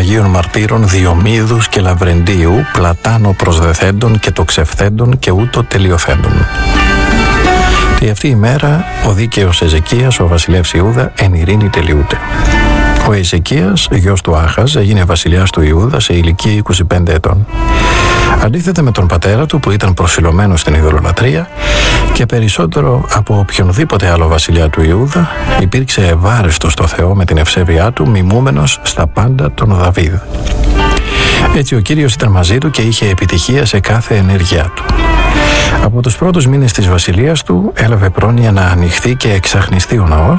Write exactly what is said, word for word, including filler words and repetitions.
Αγίων Μαρτύρων Διομήδους και Λαβρεντίου, Πλατάνο προσδεθέντων και τοξευθέντων και ούτω τελειοθέντων. Και αυτή η μέρα ο δίκαιος Εζεκίας, ο βασιλεύς Ιούδα, εν ειρήνη τελειούται. Ο Εζεκίας, γιος του Άχαζ, έγινε βασιλιάς του Ιούδα σε ηλικία είκοσι πέντε ετών. Αντίθετα με τον πατέρα του που ήταν προσιλωμένος στην ειδωλολατρία και περισσότερο από οποιονδήποτε άλλο βασιλιά του Ιούδα, υπήρξε ευάρεστος στο Θεό με την ευσέβειά του, μιμούμενος στα πάντα τον Δαβίδ. Έτσι ο Κύριος ήταν μαζί του και είχε επιτυχία σε κάθε ενέργειά του. Από τους πρώτους μήνες της βασιλείας του έλαβε πρόνοια να ανοιχθεί και εξαχνιστεί ο ναός